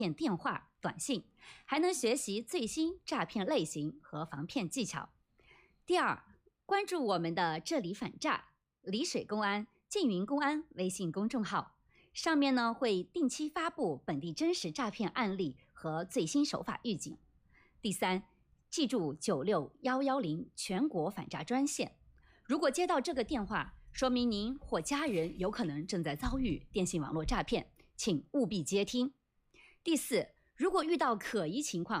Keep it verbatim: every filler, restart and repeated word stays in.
骗电话、短信，还能学习最新诈骗类型和防骗技巧。第二，关注我们的这里反诈、丽水公安、缙云公安微信公众号，上面呢会定期发布本地真实诈骗案例和最新手法预警。第三，记住九六一一零全国反诈专线，如果接到这个电话，说明您或家人有可能正在遭遇电信网络诈骗，请务必接听。第四，如果遇到可疑情况，